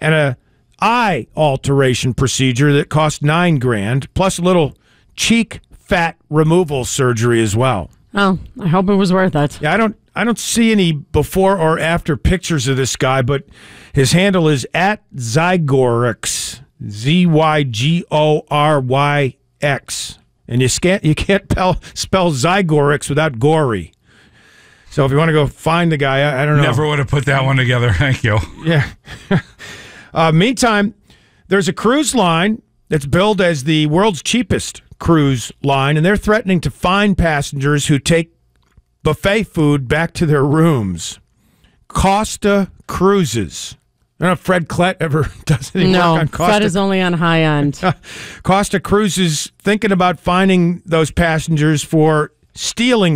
and a eye alteration procedure that cost $9,000, plus a little cheek fat removal surgery as well. Oh, I hope it was worth it. Yeah, I don't see any before or after pictures of this guy, but his handle is at Zygorix, ZygorYX, and you can't spell Zygorix without gory. So if you want to go find the guy, I don't know. Never would have put that one together. Thank you. Yeah. Meantime, there's a cruise line that's billed as the world's cheapest cruise line, and they're threatening to fine passengers who take buffet food back to their rooms. Costa Cruises. I don't know if Fred Klett ever does any work on Costa. Fred is only on high end. Costa Cruises thinking about fining those passengers for stealing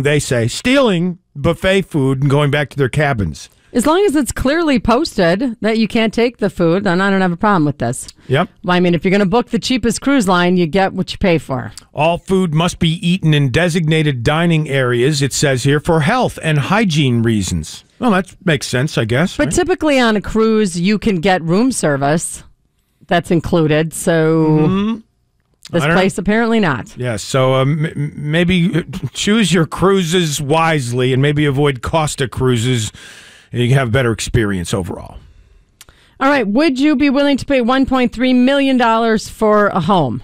buffet food and going back to their cabins. As long as it's clearly posted that you can't take the food, then I don't have a problem with this. Yep. Well, I mean, if you're going to book the cheapest cruise line, you get what you pay for. All food must be eaten in designated dining areas, it says here, for health and hygiene reasons. Well, that makes sense, I guess. But typically on a cruise, you can get room service. That's included. So this place apparently not. Yes. So maybe choose your cruises wisely and maybe avoid Costa Cruises, and you can have a better experience overall. All right. Would you be willing to pay $1.3 million for a home?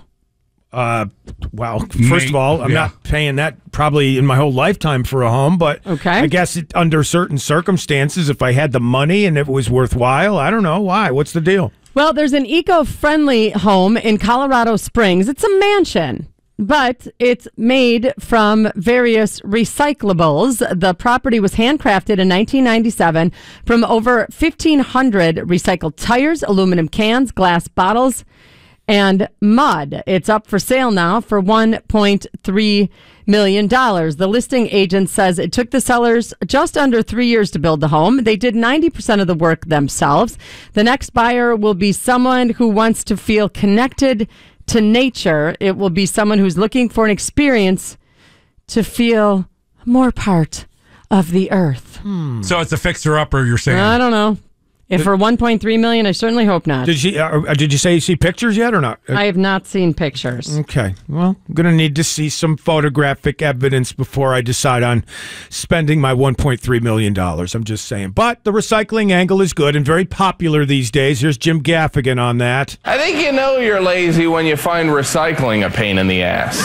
Well, first of all, I'm not paying that probably in my whole lifetime for a home, but I guess under certain circumstances, if I had the money and it was worthwhile, I don't know. Why? What's the deal? Well, there's an eco-friendly home in Colorado Springs. It's a mansion, but it's made from various recyclables. The property was handcrafted in 1997 from over 1,500 recycled tires, aluminum cans, glass bottles, and mud. It's up for sale now for $1.3 million. The listing agent says it took the sellers just under 3 years to build the home. They did 90% of the work themselves. The next buyer will be someone who wants to feel connected to nature. It will be someone who's looking for an experience to feel more part of the earth. So it's a fixer-upper, you're saying? I don't know. If for $1.3 million, I certainly hope not. Did you say you see pictures yet or not? I have not seen pictures. Okay. Well, I'm going to need to see some photographic evidence before I decide on spending my $1.3 million. I'm just saying. But the recycling angle is good and very popular these days. Here's Jim Gaffigan on that. I think you know you're lazy when you find recycling a pain in the ass.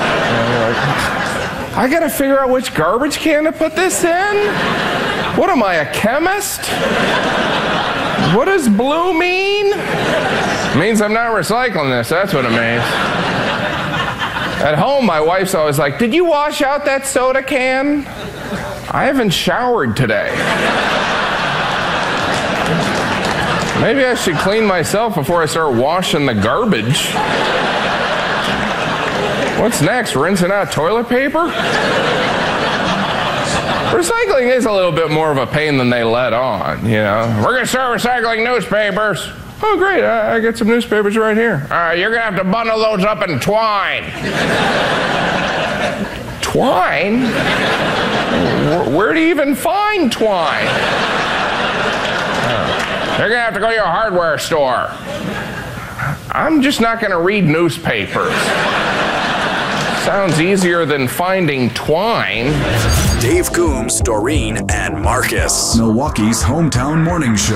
I got to figure out which garbage can to put this in? What am I, a chemist? What does blue mean? It means I'm not recycling this. That's what it means. At home, my wife's always like, did you wash out that soda can? I haven't showered today. Maybe I should clean myself before I start washing the garbage. What's next? Rinsing out toilet paper? Recycling is a little bit more of a pain than they let on, you know. We're going to start recycling newspapers. Oh, great. I get some newspapers right here. All right, you're going to have to bundle those up in twine. Twine? Where do you even find twine? You're going to have to go to your hardware store. I'm just not going to read newspapers. Sounds easier than finding twine. Dave Coombs, Doreen, and Marcus. Milwaukee's hometown morning show.